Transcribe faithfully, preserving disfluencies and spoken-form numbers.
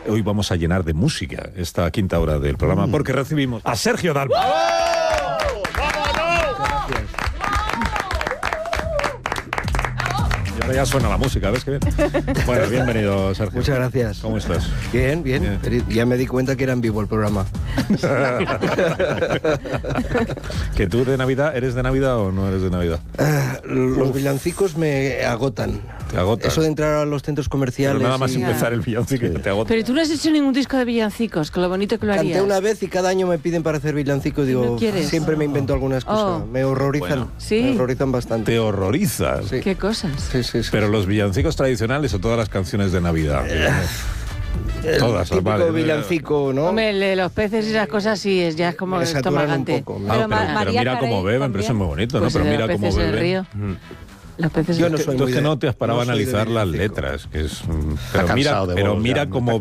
hoy vamos a llenar de música esta quinta hora del programa, porque recibimos a Sergio Dalma. Y ahora ya suena la música, ¿ves qué bien? Bueno, bienvenido, Sergio. Muchas gracias. ¿Cómo estás? Bien, bien, bien. Ya me di cuenta que era en vivo el programa. ¿Que tú de Navidad, eres de Navidad o no eres de Navidad? Uh, los Uf. villancicos me agotan. Te agotan. Eso de entrar a los centros comerciales. Pero nada más y... empezar el villancico sí. te agota. Pero tú no has hecho ningún disco de villancicos, con lo bonito que lo harías. Canté una vez y cada año me piden para hacer villancicos y digo, ¿No siempre oh. me invento algunas cosas. Oh. Me horrorizan. Bueno. ¿Sí? Me horrorizan bastante. ¿Te horrorizas? Sí. ¿Qué cosas? Sí, sí, sí. Pero los villancicos tradicionales o todas las canciones de Navidad. El todas, típico vale. villancico, ¿no? Hombre, el de los peces y esas cosas sí, es, ya es como estomagante. Ah, pero, pero, pero mira cómo beben, pero eso es muy bonito, pues ¿no? Pero mira los cómo peces beben. del río. Mm. Los peces Yo no Tú soy es muy que de, no te has parado no a analizar las villancico. letras, que es... Pero mira, pero mira cómo